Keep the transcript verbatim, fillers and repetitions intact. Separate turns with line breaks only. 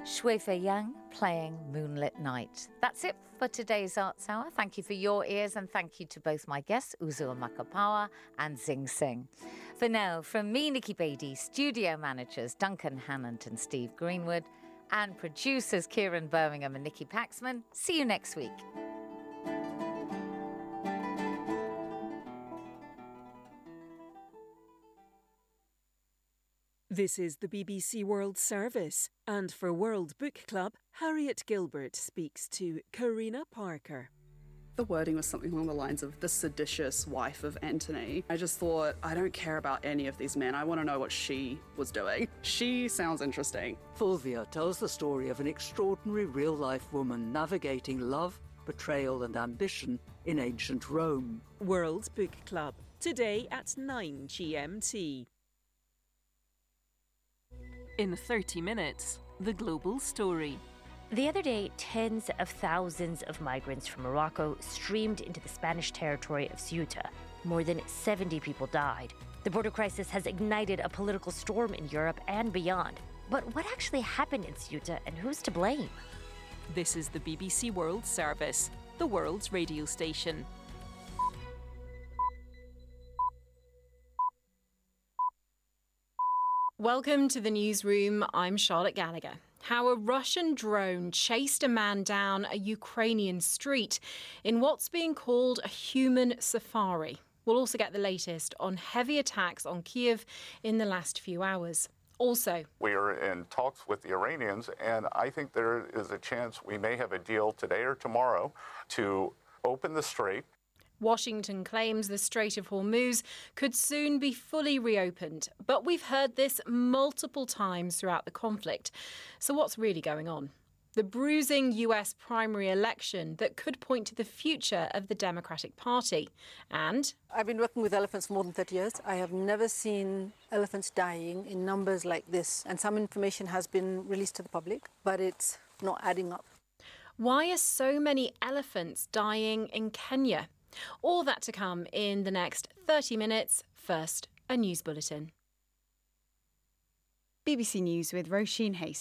Shui Fei Yang playing Moonlit Night. That's it for today's Arts Hour. Thank you for your ears and thank you to both my guests, Uzua Makapawa and Zing Singh. For now, from me, Nikki Beattie, studio managers Duncan Hannant and Steve Greenwood, and producers Kieran Birmingham and Nikki Paxman, see you next week.
This is the B B C World Service, and for World Book Club, Harriet Gilbert speaks to Karina Parker.
The wording was something along the lines of the seditious wife of Antony. I just thought, I don't care about any of these men. I want to know what she was doing. She sounds interesting.
Fulvia tells the story of an extraordinary real-life woman navigating love, betrayal and ambition in ancient Rome.
World Book Club, today at nine G M T.
In thirty minutes, the global story.
The other day, tens of thousands of migrants from Morocco streamed into the Spanish territory of Ceuta. More than seventy people died. The border crisis has ignited a political storm in Europe and beyond. But what actually happened in Ceuta and who's to blame?
This is the B B C World Service, the world's radio station.
Welcome to the newsroom. I'm Charlotte Gallagher. How a Russian drone chased a man down a Ukrainian street in what's being called a human safari. We'll also get the latest on heavy attacks on Kyiv in the last few hours. Also,
we are in talks with the Iranians, and I think there is a chance we may have a deal today or tomorrow to open the strait.
Washington claims the Strait of Hormuz could soon be fully reopened, but we've heard this multiple times throughout the conflict. So what's really going on? The bruising U S primary election that could point to the future of the Democratic Party. And
I've been working with elephants for more than thirty years. I have never seen elephants dying in numbers like this. And some information has been released to the public, but it's not adding up.
Why are so many elephants dying in Kenya? All that to come in the next thirty minutes. First, a news bulletin.
B B C News with Roisin Hayes.